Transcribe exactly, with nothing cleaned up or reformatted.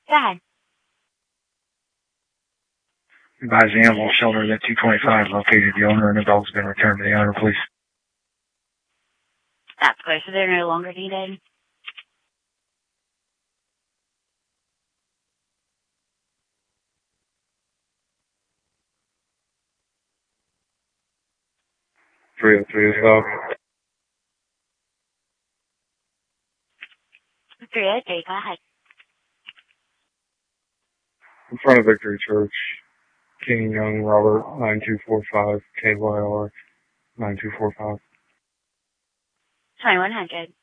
Go ahead. Advise the animal shelter that two twenty-five located the owner and the dog's been returned to the owner, please. That's clear, so they're no longer needed. three oh three is dog. three oh three, go ahead. In front of Victory Church, King Young Robert, nine two four five, K Y R, nine two four five. twenty-one hundred.